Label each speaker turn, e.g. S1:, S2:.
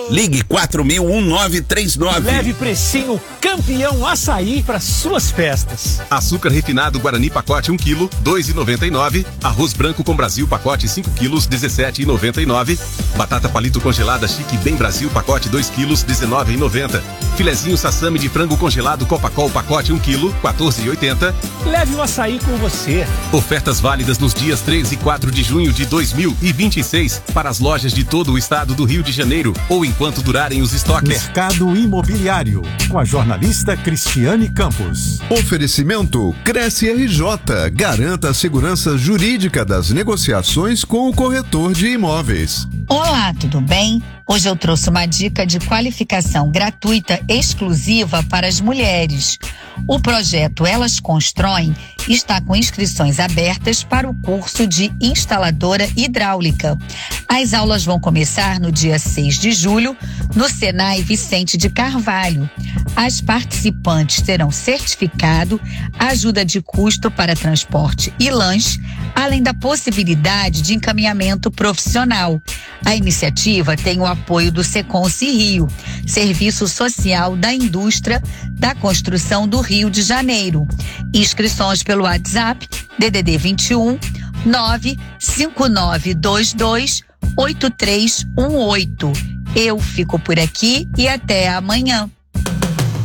S1: Ligue 4000-1939.
S2: Leve precinho campeão açaí para suas festas.
S3: Açúcar refinado Guarani pacote 1 kg, 2,99. Arroz branco com Brasil pacote 5 kg, 17,99. Batata palito congelada Chique Bem Brasil pacote 2 kg, 19,90. Filezinho sassami de frango congelado Copacol pacote 1 kg, 14,80.
S2: Leve o açaí com você.
S3: Ofertas válidas nos dias 3 e 4 de junho de 2026 para as lojas de todo o estado do Rio de Janeiro ou enquanto durarem os estoques.
S4: Mercado Imobiliário, com a jornalista Cristiane Campos.
S5: Oferecimento Cresce RJ. Garanta a segurança jurídica das negociações com o corretor de imóveis.
S6: Olá, tudo bem? Hoje eu trouxe uma dica de qualificação gratuita exclusiva para as mulheres. O projeto Elas Constroem está com inscrições abertas para o curso de instaladora hidráulica. As aulas vão começar no dia 6 de julho, no Senai Vicente de Carvalho. As participantes terão certificado, ajuda de custo para transporte e lanche, além da possibilidade de encaminhamento profissional. A iniciativa tem o apoio do Seconce Rio, Serviço Social da Indústria da Construção do Rio de Janeiro. Inscrições pelo WhatsApp DDD 21 95922 8318. Eu fico por aqui e até amanhã.